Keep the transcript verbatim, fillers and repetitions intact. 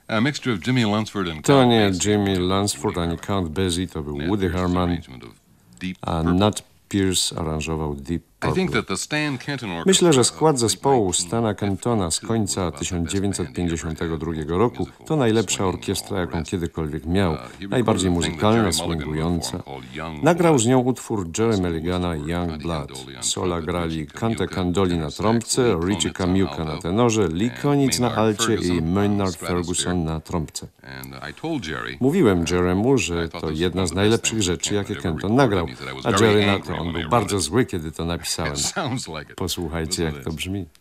To nie Jimmy Lunceford ani Count Basie, to był Woody Herman, a Nat Pierce aranżował Deep Purple. Myślę, że skład zespołu Stana Kentona z końca tysiąc dziewięćset pięćdziesiątego drugiego roku to najlepsza orkiestra, jaką kiedykolwiek miał. Najbardziej muzykalna, swingująca. Nagrał z nią utwór Jerry Mulligana Young Blood. Sola grali Kante Candoli na trąbce, Richie Kamiuka na tenorze, Lee Konitz na alcie i Maynard Ferguson na trąbce. Mówiłem Jeremu, że to jedna z najlepszych rzeczy, jakie Kenton nagrał, a Jerry na to on był bardzo zły, kiedy to napisałem. Posłuchajcie, jak to brzmi.